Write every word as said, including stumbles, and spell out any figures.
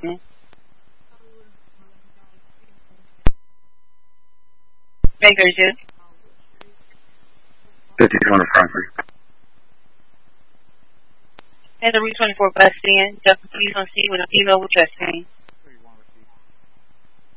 in. Make thirty-two. fifty-two on the front street. And the Route twenty-four bus stand, Delta Police on scene with a female with chest pain.